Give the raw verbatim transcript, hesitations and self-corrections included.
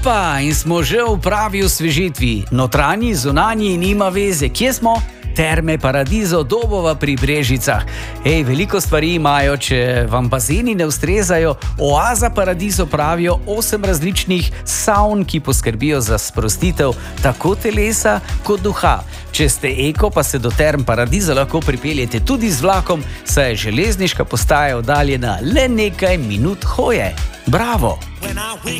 Opa, in smo že v pravi osvežitvi. Notranji, zunanji, nima veze. Kje smo? Terme Paradiso Dobova pri Brežicah. Ej, veliko stvari imajo, če vam bazeni ne ustrezajo. Oaza Paradiso pravijo osem različnih savn, ki poskrbijo za sprostitev tako telesa kot duha. Če ste eko, pa se do Term Paradiso lahko pripeljete tudi z vlakom, saj je železniška postaja oddaljena le nekaj minut hoje. Bravo!